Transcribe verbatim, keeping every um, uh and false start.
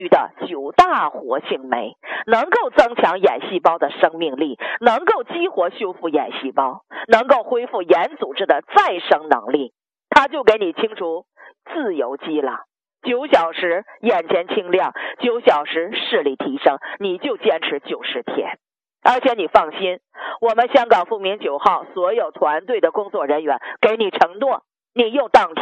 鱼的九大活性酶，能够增强眼细胞的生命力，能够激活修复眼细胞，能够恢复眼组织的再生能力。它就给你清除自由基了。九小时眼前清亮，九小时视力提升，你就坚持九十天。而且你放心，我们香港富民九号所有团队的工作人员给你承诺，你用当天